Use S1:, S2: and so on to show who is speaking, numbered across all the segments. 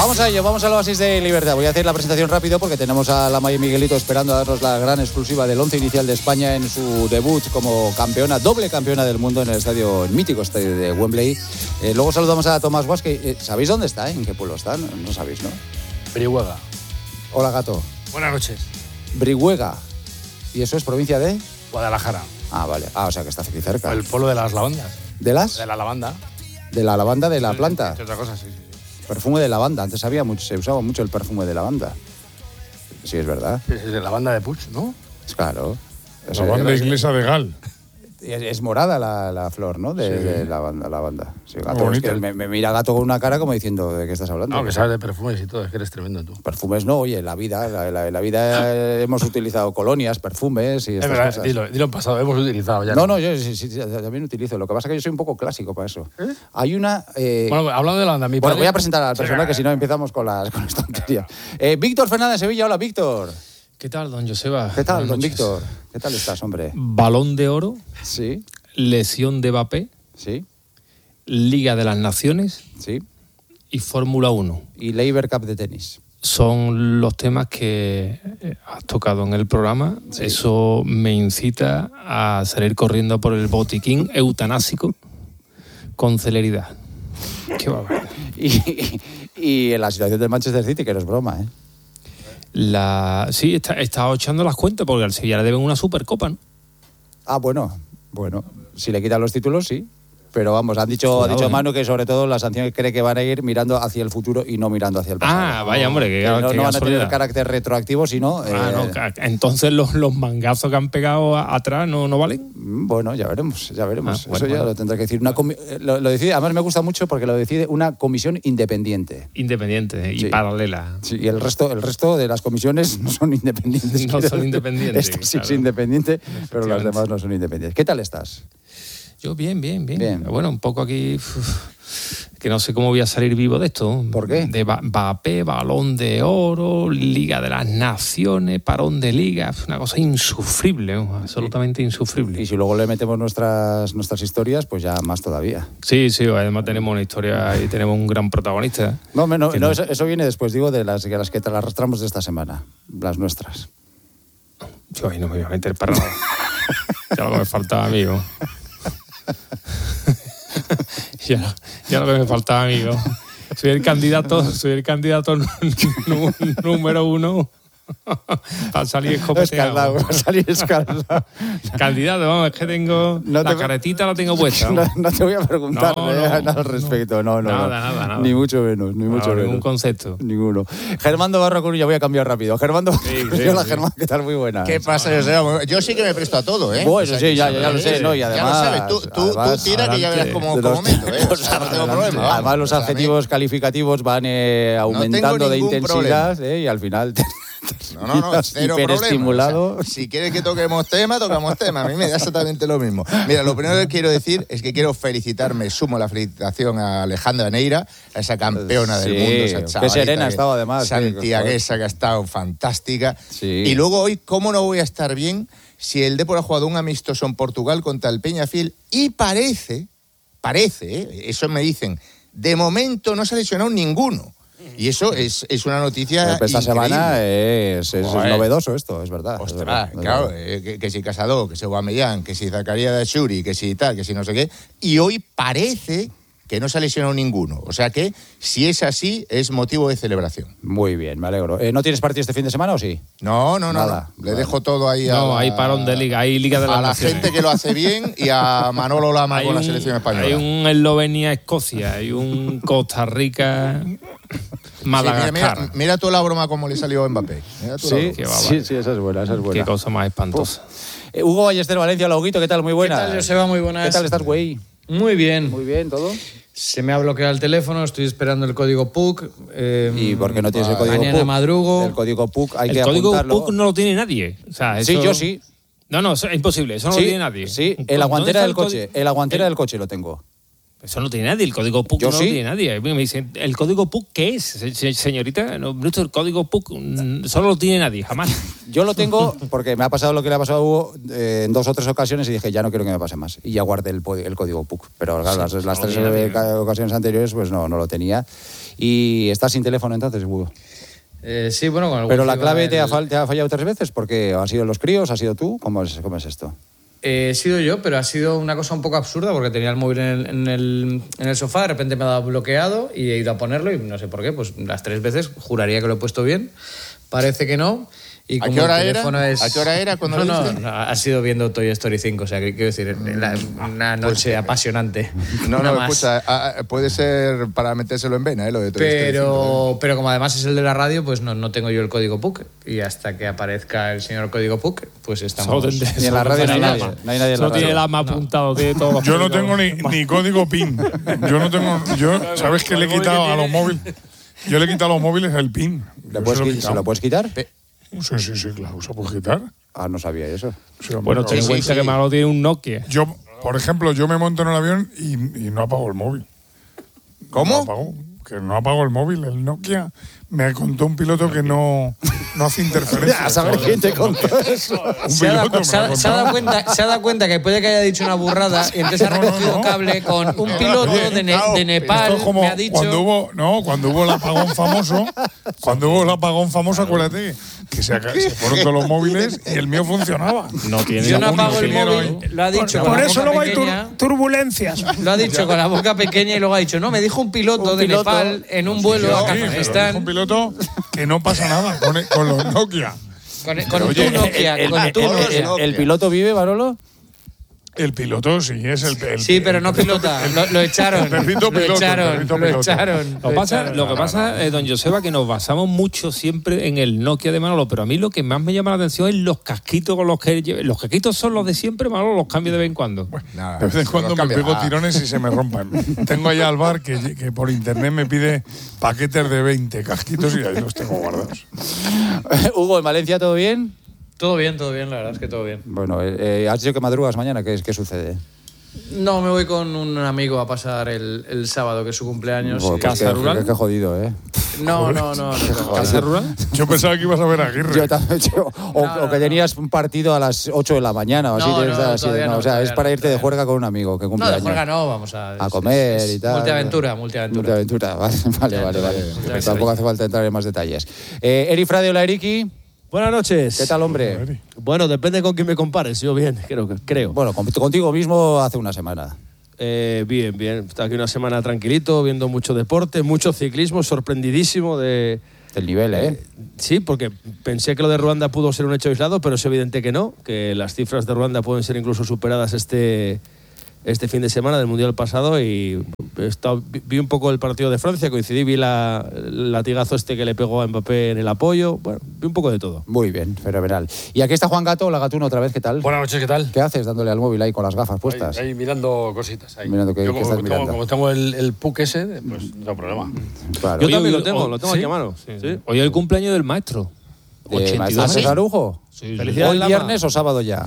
S1: Vamos a ello, vamos al Oasis de Libertad. Voy a hacer la presentación rápido porque tenemos a la Maya Miguelito esperando a darnos la gran exclusiva del 11 inicial de España en su debut como campeona, doble campeona del mundo en el mítico estadio de Wembley. Luego saludamos a Tomás Guas, que ¿sabéis dónde está? ¿En qué pueblo está? No sabéis, ¿no?
S2: Brihuega.
S1: Hola, gato.
S2: Buenas noches.
S1: Brihuega. ¿Y eso es provincia de?
S2: Guadalajara.
S1: Ah, vale. Ah, o sea que está aquí cerca.
S2: El pueblo de las lavandas.
S1: ¿De las?
S2: De la lavanda.
S1: De la lavanda de la planta.
S2: Entre otras cosas, sí.
S1: Perfume de lavanda. Antes se usaba mucho el perfume de lavanda. Sí, es verdad.
S2: Es de la banda de Puig, ¿no?
S1: Claro.
S3: La banda inglesa de Gal.
S1: Es morada la flor, ¿no? De la banda. Sí, gato,
S3: bonita.
S1: Es que me mira gato con una cara como diciendo ¿de qué estás hablando?
S2: No, que sabes de perfumes y todo, es que eres tremendo tú.
S1: Perfumes no, oye, la vida hemos utilizado colonias, perfumes y
S2: Es
S1: estas
S2: verdad,
S1: cosas.
S2: dilo en pasado, hemos utilizado ya.
S1: No, yo sí, también utilizo. Lo que pasa es que yo soy un poco clásico para eso. Hay una...
S2: Bueno, hablando de la banda,
S1: Bueno, voy a presentar al personal que si no empezamos con las tonterías. Víctor Fernández Sevilla, hola Víctor.
S4: ¿Qué tal, don Joseba?
S1: ¿Qué tal,
S4: Buenas
S1: don
S4: noches.
S1: Víctor? ¿Qué tal estás, hombre?
S4: Balón de oro,
S1: Sí,
S4: lesión de Mbappé,
S1: sí,
S4: Liga de las Naciones
S1: sí.
S4: y Fórmula 1.
S1: Y Labour Cup de tenis.
S4: Son los temas que has tocado en el programa.
S1: Sí.
S4: Eso me incita a salir corriendo por el botiquín eutanásico con celeridad. Qué barbaridad.
S1: Y en la situación del Manchester City, que no es broma, ¿eh?
S4: Sí, he estado echando las cuentas porque al Sevilla le deben una Supercopa, ¿no?
S1: Ah, bueno. Si le quitan los títulos, sí. Pero vamos, ha dicho Manu que sobre todo la sanción cree que van a ir mirando hacia el futuro y no mirando hacia el pasado.
S4: Ah, vaya, hombre, que
S1: no van a
S4: casualidad.
S1: tener carácter retroactivo, sino...
S4: No, entonces los mangazos que han pegado atrás no valen.
S1: Bueno, ya veremos.
S4: Bueno,
S1: Eso ya lo tendrá que decir. Lo decide, además me gusta mucho porque lo decide una comisión independiente.
S4: Independiente y
S1: Sí.
S4: paralela.
S1: Sí, y el resto de las comisiones no son independientes.
S4: No son independientes,
S1: Esta sí
S4: claro.
S1: es independiente, pero las demás no son independientes. ¿Qué tal estás?
S4: Yo bien.
S1: Bien.
S4: Bueno, un poco aquí que no sé cómo voy a salir vivo de esto.
S1: ¿Por qué?
S4: De Mbappé, Balón de Oro, Liga de las Naciones, parón de Liga, una cosa insufrible, absolutamente insufrible.
S1: Y si luego le metemos nuestras historias, pues ya más todavía.
S4: Sí, además tenemos una historia y tenemos un gran protagonista.
S1: No, eso viene después, digo, de las que te las arrastramos de esta semana, las nuestras.
S4: Yo ahí no me voy a meter para nada. Ya lo que me faltaba, amigo. ya lo que me faltaba, amigo. Soy el candidato número 1 para salir escopeteado.
S1: Escaldado.
S4: Candidato, vamos, es que tengo la caretita la tengo puesta.
S1: No te voy a preguntar nada al respecto. No.
S4: Nada.
S1: Ni mucho menos.
S4: Ningún concepto.
S1: Ninguno. Germán Barra Coruña, voy a cambiar rápido. Germán
S4: Sí.
S1: Hola, Germán, ¿qué tal? Muy buena.
S5: ¿Qué pasa, José? Yo sí que me presto a todo, ¿eh?
S1: Bueno, sí, ya lo sé, ¿no? Y además...
S5: Ya lo sabes, tú tira que ya verás cómo meto, ¿eh? O sea, no tengo problema.
S1: Además, los adjetivos calificativos van aumentando de intensidad y al final...
S5: No, cero
S1: hiperestimulado.
S5: problema. O sea, si quieres que tocamos tema. A mí me da exactamente lo mismo. Mira, lo primero que quiero decir es que quiero felicitarme, sumo la felicitación a Alejandra Neira, a esa campeona del mundo, esa chavalita.
S1: Qué serena ha estado además.
S5: Santiaguesa, que ha estado fantástica.
S1: Sí.
S5: Y luego hoy, ¿cómo no voy a estar bien si el Depor ha jugado un amistoso en Portugal contra el Peñafiel? Y parece, eso me dicen, de momento no se ha lesionado ninguno. Y eso es una noticia
S1: esta
S5: increíble.
S1: semana es novedoso esto, es verdad.
S5: Ostras, claro, que si Casado, que si Aubameyang, que si Zakaria Dashuri, que si tal, que si no sé qué. Y hoy parece que no se ha lesionado ninguno. O sea que, si es así, es motivo de celebración.
S1: Muy bien, me alegro. ¿No tienes partido este fin de semana o sí?
S5: No.
S1: Nada.
S5: Le dejo todo ahí
S4: hay parón de Liga, hay Liga de las
S5: a la
S4: Naciones.
S5: gente que lo hace bien y a Manolo Lama con la selección española.
S4: Hay un Eslovenia-Escocia, hay un Costa Rica... Madagascar.
S5: Mira tú la broma como le salió a Mbappé.
S1: Sí, esa es buena.
S4: Qué cosa más espantosa.
S1: Hugo Ballester, Valencia, Hola, Huguito, ¿qué tal? Muy buena.
S6: ¿Qué tal, Joseba? Muy buenas.
S1: ¿Qué tal estás, güey?
S6: Muy bien.
S1: Muy bien, ¿todo?
S6: Se me ha bloqueado el teléfono, estoy esperando el código PUC.
S1: ¿Y por qué no tienes el código PUC?
S6: Mañana madrugo.
S1: El código PUC hay
S4: el
S1: que
S4: código
S1: apuntarlo.
S4: PUC no lo tiene nadie. O sea, eso...
S1: Sí, yo sí.
S4: No, es imposible, eso no lo tiene nadie.
S1: Sí, en la guantera del coche. En la guantera del coche lo tengo.
S4: Eso no tiene nadie, el código PUC
S1: Yo
S4: no
S1: sí.
S4: lo tiene nadie. Me dicen, ¿el código PUC qué es? Señorita, no, el código PUC solo lo tiene nadie, jamás.
S1: Yo lo tengo porque me ha pasado lo que le ha pasado a Hugo en 2 o 3 ocasiones y dije, ya no quiero que me pase más. Y ya guardé el código PUC. Pero claro, las 3 ocasiones anteriores pues no lo tenía. ¿Y estás sin teléfono entonces, Hugo?
S6: Sí, bueno, con el
S1: Pero la
S6: wifi
S1: clave
S6: va
S1: te ha fallado 3 veces porque han sido los críos, has sido tú. ¿Cómo es esto?
S6: He sido yo, pero ha sido una cosa un poco absurda porque tenía el móvil en el sofá, de repente me ha dado bloqueado y he ido a ponerlo y no sé por qué, pues las 3 veces juraría que lo he puesto bien, parece que no. Y
S5: ¿A
S6: como
S5: qué hora
S6: el
S5: era?
S6: teléfono
S5: ¿A qué hora era cuando lo viste?
S6: No, ha sido viendo Toy Story 5, o sea, quiero decir, una noche apasionante.
S5: No,
S6: Nada más.
S5: escucha, puede ser para metérselo en vena, lo de Toy Story 5,
S6: Pero como además es el de la radio, pues no tengo yo el código PUC. Y hasta que aparezca el señor código PUC, pues estamos...
S1: Ni en la radio ni nadie. No hay nadie en la
S4: Solo tiene el
S1: radio.
S4: AMA apuntado, tiene todos los
S3: Yo no
S4: códigos.
S3: tengo ni código PIN. ¿Sabes qué le he quitado a los móviles? Yo le he quitado a los móviles el PIN.
S1: ¿Se lo puedes quitar?
S3: Sí, claro, se puede quitar.
S1: Ah, no sabía eso.
S3: Sí, hombre,
S4: Bueno, ten en
S3: claro.
S4: cuenta que Manolo tiene un Nokia.
S3: Yo, por ejemplo, yo me monto en el avión y no apago el móvil.
S5: ¿Cómo?
S3: Que no apago el móvil. El Nokia me contó un piloto que no hace interferencia.
S1: A saber quién te contó eso.
S3: Un
S6: Se ha,
S3: piloto
S6: dado,
S3: me
S6: se ha
S3: lo
S6: dado
S3: contó.
S6: cuenta, se ha dado cuenta que puede que haya dicho una burrada y entonces ha recogido cable con un piloto de Nepal.
S3: Esto es como
S6: Me ha dicho.
S3: cuando hubo el apagón famoso. Cuando hubo el apagón famoso, acuérdate que se fueron todos los móviles y el mío funcionaba.
S4: No tiene
S6: Yo no
S3: Algún
S6: apago el
S3: ingeniero
S6: móvil,
S3: ahí.
S6: lo ha dicho con
S7: Por
S6: la
S7: eso
S6: boca
S7: luego hay
S6: pequeña.
S7: turbulencias.
S6: Lo ha dicho con la boca pequeña y luego ha dicho, no, me dijo un piloto de Nepal en un vuelo a
S3: Sí, pero
S6: Kazajistán.
S3: es un piloto que no pasa nada con los Nokia.
S6: Con tu Nokia, con tu Nokia.
S1: ¿El piloto vive, Barolo?
S3: El piloto sí es el
S6: Sí, pero no pilota, lo echaron.
S3: el perrito
S6: Lo
S3: piloto,
S6: echaron,
S3: el perrito
S6: lo
S3: piloto.
S6: echaron.
S4: Lo que pasa, don Joseba, que nos basamos mucho siempre en el Nokia de Manolo, pero a mí lo que más me llama la atención es los casquitos con los que lleva. Los casquitos son los de siempre, Manolo, los cambio de vez en cuando.
S5: Nada,
S3: De vez en cuando
S5: los
S3: me
S5: cambia.
S3: pego tirones y se me rompan. Tengo allá al bar que por internet me pide paquetes de 20 casquitos y ahí los tengo guardados.
S1: Hugo, ¿en Valencia todo bien?
S6: Todo bien, la verdad es que todo bien.
S1: Bueno, has dicho que madrugas mañana. ¿Qué sucede?
S6: No, me voy con un amigo a pasar el sábado, que es su cumpleaños.
S1: Joder,
S6: y-
S1: pues
S4: ¿Casa rural?
S1: Qué jodido, ¿eh?
S6: No.
S4: ¿Casa rural?
S3: Yo pensaba que ibas a ver a Aguirre.
S1: Yo también, o que tenías un partido a las 8 de la mañana o así.
S6: No,
S1: tienes
S6: no,
S1: así,
S6: todavía no,
S1: o sea,
S6: todavía
S1: es para
S6: no,
S1: irte de
S6: todavía
S1: juerga con un amigo que cumple
S6: No, de
S1: años.
S6: juerga no, vamos a
S1: comer
S6: es
S1: y tal.
S6: Multiaventura.
S1: Multiaventura, vale. Tampoco hace falta entrar en más detalles. Eri Frade, hola Eriki.
S8: Buenas noches.
S1: ¿Qué tal, hombre?
S8: Bueno, depende con quién me compares. Yo bien, creo.
S1: Bueno, contigo mismo hace una semana.
S8: Bien. Está aquí una semana tranquilito, viendo mucho deporte, mucho ciclismo, sorprendidísimo de...
S1: Del nivel, ¿eh?
S8: Sí, porque pensé que lo de Ruanda pudo ser un hecho aislado, pero es evidente que no, que las cifras de Ruanda pueden ser incluso superadas este fin de semana del Mundial pasado y vi un poco el partido de Francia, coincidí, vi el latigazo que le pegó a Mbappé en el apoyo, bueno, vi un poco de todo.
S1: Muy bien, fenomenal. Y aquí está Juan Gato, la Gatuno otra vez, ¿qué tal?
S2: Buenas noches, ¿qué tal?
S1: ¿Qué haces dándole al móvil ahí con las gafas puestas?
S2: Ahí mirando cositas. Ahí.
S1: Mirando qué
S2: Yo
S1: estás mirando.
S2: Como tengo el PUC ese, pues no hay problema.
S1: Claro.
S8: Yo
S4: Oye,
S8: también
S4: hoy-
S8: lo tengo
S4: ¿sí?
S8: aquí a mano. Sí.
S4: Hoy es el cumpleaños del maestro.
S1: ¿Maestro
S4: 82
S1: Andrés
S4: años.
S1: Arujo?
S4: Sí.
S8: Felicidades,
S1: ¿Hoy
S8: Lama.
S1: viernes o sábado ya?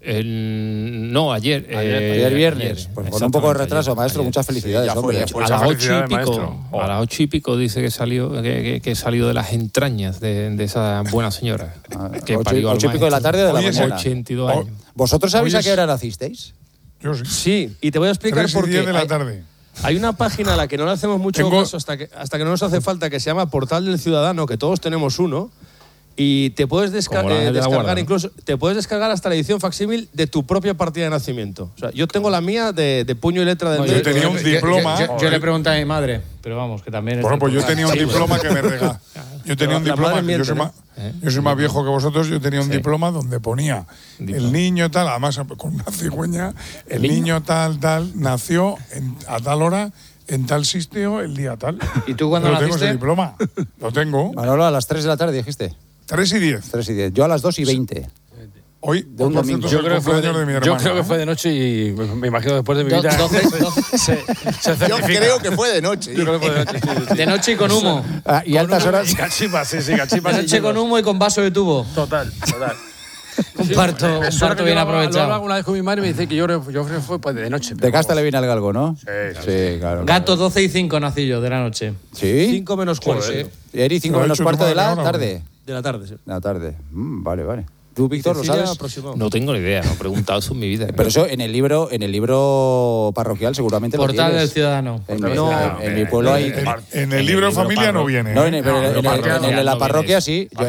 S4: No, ayer.
S1: Ayer viernes. Pues con un poco de retraso,
S4: ayer.
S1: maestro, muchas felicidades,
S5: ya fue,
S1: hombre.
S5: ya fue.
S4: A
S3: Muchas
S4: las 8 y
S3: felicidades,
S4: pico.
S3: maestro.
S4: A las 8 y pico dice que salió de las entrañas de esa buena señora. Que parió al
S1: 8 y pico de la
S4: maestro.
S1: tarde o de la
S3: Hoy es
S1: mañana.
S4: 82 años.
S1: ¿Vosotros sabéis
S3: Hoy
S1: a qué
S3: es-
S1: hora nacisteis?
S3: Yo sí.
S8: Sí, y te voy a explicar
S3: 3 y
S8: por
S3: 10
S8: qué.
S3: de la tarde.
S8: Hay una página a la que no le hacemos mucho
S3: Tengo-
S8: caso hasta que no nos hace falta, que se llama Portal del Ciudadano, que todos tenemos uno, y te puedes
S4: Como la de la
S8: descargar
S4: Guardia, ¿no?
S8: incluso, te puedes descargar hasta la edición facsímil de tu propia partida de nacimiento. O sea, yo tengo la mía de puño y letra del
S3: Yo
S8: médico.
S3: tenía un diploma.
S6: Yo le pregunté a mi madre, pero vamos, que también es...
S3: Bueno, pues yo tenía un
S6: Sí,
S3: diploma que me regaló. Yo tenía un
S8: La
S3: diploma,
S8: madre
S3: yo soy,
S8: miente,
S3: yo soy más viejo que vosotros, yo tenía un diploma donde ponía el niño tal, además con una cigüeña, el niño tal, nació a tal hora, en tal sitio, el día tal.
S6: ¿Y tú cuándo
S3: Yo tengo
S6: naciste?
S3: ese diploma, lo tengo.
S1: Manolo, a las 3 de la tarde dijiste.
S3: 3 y 10.
S1: 3 y 10. Yo a las 2 y 20.
S3: Hoy,
S1: un
S3: por
S1: domingo.
S3: cierto, es
S2: Yo
S3: el
S2: creo, que fue
S3: cumpleaños de mi
S2: yo
S3: hermana.
S2: creo que fue de noche y me imagino después de mi vida. se
S5: Yo
S2: certifica.
S5: creo que fue de noche.
S2: Yo creo que fue de noche. Sí.
S6: De noche y con humo.
S1: Y altas horas.
S2: Y cachipas, sí,
S6: De
S2: cachipas.
S6: noche con humo y con vaso de tubo.
S2: Total.
S6: Un parto bien aprovechado.
S2: Lo hago una vez con mi madre y me dice que yo fue pues, de noche.
S1: De casta le viene al galgo, ¿no?
S2: Sí,
S1: claro.
S6: Gato 12:05 nací yo de la noche.
S1: ¿Sí?
S8: 5 menos cuarto.
S1: Eri, 5 menos cuarto de la tarde.
S8: De la tarde, sí.
S1: De la tarde. Vale. ¿Tú, Víctor, lo sabes?
S4: No tengo ni idea, no he preguntado eso en mi vida.
S1: Pero eso en el libro parroquial seguramente
S6: Portal
S1: lo
S6: del
S1: tienes.
S6: Ciudadano.
S1: En mi pueblo hay...
S3: En el libro de familia no viene.
S1: No, en la parroquia sí. Yo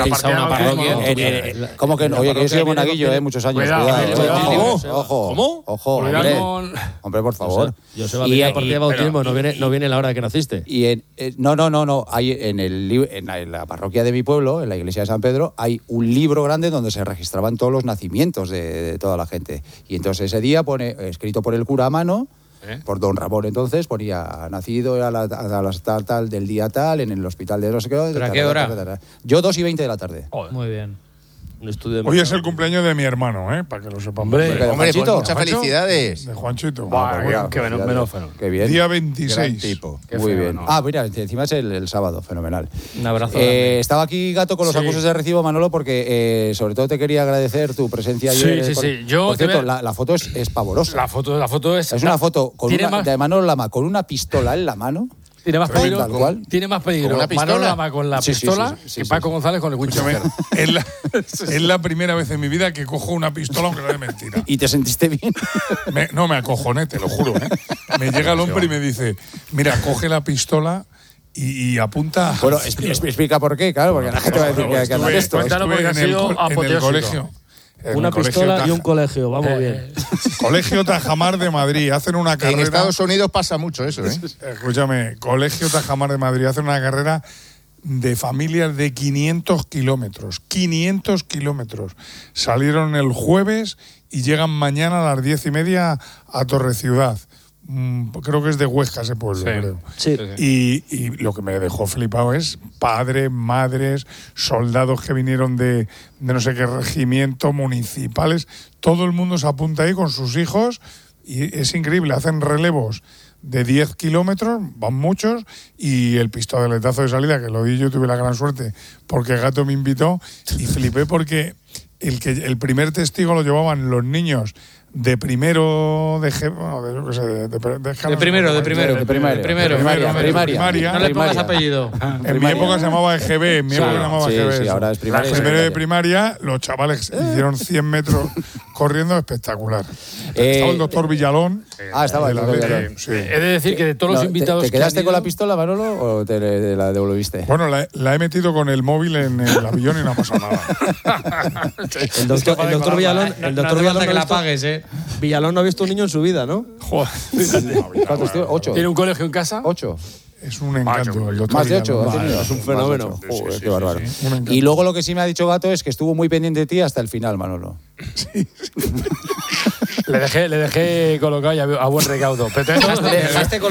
S1: ¿Cómo que no? Oye, que yo soy monaguillo, muchos años. Cuidado. Ojo.
S4: ¿Cómo?
S1: Ojo, hombre, por favor.
S8: Joseba venía a partir de bautismo, no viene la hora de que naciste.
S1: Y no. Hay en la parroquia de mi pueblo, en la iglesia de San Pedro, hay un libro grande donde se registraban todos los nacimientos de toda la gente. Y entonces ese día pone, escrito por el cura a mano, por don Ramón entonces, ponía nacido a las tal del día tal, en el hospital de no sé qué.
S6: ¿Pero a qué hora?
S1: Yo 2:20 de la tarde.
S6: Muy bien.
S8: Un estudio de
S3: Hoy es el cumpleaños de mi hermano, para que lo sepamos.
S1: ¿De
S5: Hombre, pues
S1: Juanchito?
S5: muchas felicidades.
S3: De Juanchito.
S2: Qué menófeno.
S1: Qué bien.
S3: Día 26.
S5: Gran tipo.
S1: Muy bien. Mira, encima es el sábado, fenomenal.
S6: Un abrazo.
S1: Estaba aquí, Gato, con los acusos de recibo, Manolo, porque sobre todo te quería agradecer tu presencia ayer.
S2: Sí.
S1: Por cierto, la foto es pavorosa.
S2: La foto es...
S1: Es una foto de Manolo Lama con una pistola en la mano.
S2: Tiene más peligro.
S1: Tal cual.
S2: Tiene más peligro.
S5: ¿Con una pistola?
S2: Manolo Lama con la pistola que Paco González con el Winchester.
S3: Es la primera vez en mi vida que cojo una pistola, aunque no es mentira.
S1: ¿Y te sentiste bien?
S3: Me acojoné, te lo juro. Me llega el hombre y me dice, mira, coge la pistola y apunta.
S1: Bueno, explica por qué, claro, porque la gente va a decir que anda esto.
S2: Cuéntalo porque ha sido
S3: en el
S2: apoteósico.
S3: colegio.
S8: Una pistola y un colegio, vamos bien.
S3: Colegio Tajamar de Madrid, hacen una carrera.
S5: En Estados Unidos pasa mucho eso, ¿eh?
S3: Escúchame, Colegio Tajamar de Madrid, hacen una carrera de familias de 500 kilómetros. 500 kilómetros. Salieron el jueves y llegan mañana a las 10:30 a Torreciudad. Creo que es de Huesca ese pueblo, creo.
S8: Sí.
S3: Y lo que me dejó flipado es padres, madres, soldados que vinieron de no sé qué regimiento, municipales. Todo el mundo se apunta ahí con sus hijos y es increíble. Hacen relevos de 10 kilómetros, van muchos, y el pistoletazo de salida, que lo di yo, tuve la gran suerte, porque Gato me invitó y flipé porque el primer testigo lo llevaban los niños de primero de primaria.
S6: No le pongas apellido.
S3: En mi época se llamaba EGB, en mi época se llamaba EGB.
S1: Sí, ahora es primaria.
S3: Primero de primaria, los chavales hicieron 100 metros corriendo, espectacular. Estaba el doctor Villalón.
S1: Estaba el doctor Villalón.
S3: Sí.
S2: He de decir que de todos los invitados
S1: ¿Te quedaste
S2: que
S1: con
S2: han
S1: la
S2: ido-
S1: pistola, Manolo, o te la devolviste?
S3: Bueno, la he metido con el móvil en el avión y no ha pasado nada.
S8: El doctor Villalón,
S6: No hace falta que la pagues,
S8: Villalón no ha visto un niño en su vida, ¿no?
S1: ¿Cuántos tíos? 8.
S2: ¿Tiene un colegio en casa?
S1: 8.
S3: Es un encanto el doctor
S1: Más de 8.
S3: Villalón.
S1: Es
S8: un fenómeno.
S1: Joder, qué bárbaro.
S3: Un encanto.
S1: Y luego lo que sí me ha dicho Gato es que estuvo muy pendiente de ti hasta el final, Manolo.
S2: Le dejé colocado y a buen recaudo. Pero
S6: Le dejaste